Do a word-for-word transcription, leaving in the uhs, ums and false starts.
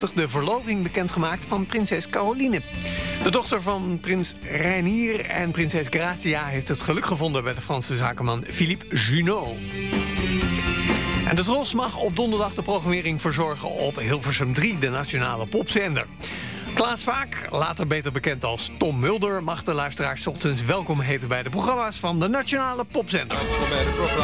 de verloving bekendgemaakt van prinses Caroline. De dochter van prins Reinier en prinses Grazia heeft het geluk gevonden bij de Franse zakenman Philippe Junot. En de Tros mag op donderdag de programmering verzorgen op Hilversum drie, de nationale popzender. Klaas Vaak, later beter bekend als Tom Mulder, mag de luisteraars 's ochtends welkom heten bij de programma's van de nationale popzender.